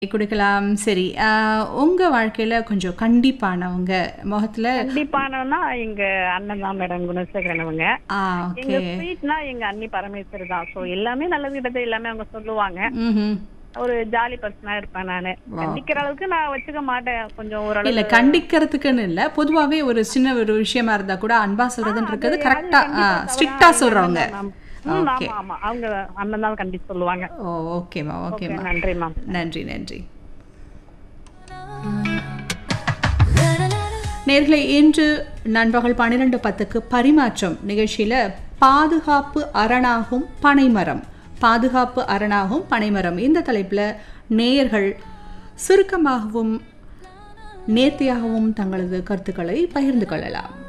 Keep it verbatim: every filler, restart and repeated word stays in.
குடுக்கலாம். சரி. அ உங்க வாழ்க்கையில கொஞ்சம் கண்டிப்பானவங்க, முகத்துல கண்டிப்பானவன்னா எங்க அண்ணன் தான் மேடம் குணசேகரன் அவங்க. ஆ எங்க ஓகே. ஸ்வீட்னா எங்க அண்ணி பரமேஸ்வரி தான். ஸோ எல்லாமே நல்லது கெட்டது எல்லாமே அவங்க சொல்லுவாங்க. ம்ஹ்ம். ஒரு ஜாலி பர்சனா இருப்பேன் நானு. கண்டிக்கிற ஓகே. அளவுக்கு நான் வச்சுக்க மாட்டேன். கொஞ்சம் இல்ல ஓரளவு கண்டிக்கிறதுக்குன்னு இல்ல. பொதுவாவே ஒரு சின்ன ஒரு விஷயமா இருந்தா கூட அன்பா ஆ சொல்றதுன்னு அது இருக்கிறது அது கரெக்ட்டா அ கண்டிப்பா தவறா ஸ்ட்ரிக்ட்டா எங்க அண்ணன் சொல்றவங்க. தான் மேம். ம் ஓகே. ஆமா, ஆமா. அவங்க அண்ணன் தான் கண்டிப்பா சொல்லுவாங்க. ஓ ஓகேம்மா, ஓகே ஓகேம்மா. நன்றி மேம். நன்றி, நன்றி. நேயர்களே, இன்று நண்பகல் பன்னிரண்டு பத்துக்கு பரிமாற்றம் நிகழ்ச்சியில பாதுகாப்பு அரணாகும் பனைமரம் பாதுகாப்பு அரணாகும் பனைமரம் இந்த தலைப்புல நேயர்கள் சுருக்கமாகவும் நேர்த்தியாகவும் தங்களது கருத்துக்களை பகிர்ந்து கொள்ளலாம்.